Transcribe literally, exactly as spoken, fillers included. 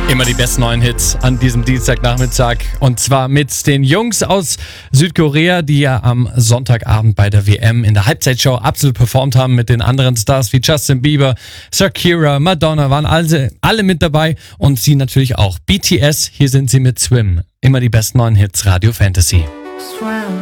Immer die besten neuen Hits an diesem Dienstagnachmittag. Und zwar mit den Jungs aus Südkorea, die ja am Sonntagabend bei der W M in der Halbzeitshow absolut performt haben mit den anderen Stars wie Justin Bieber, Shakira, Madonna, waren alle, alle mit dabei und sie natürlich auch. B T S, hier sind sie mit Swim. Immer die besten neuen Hits, Radio Fantasy. Swim.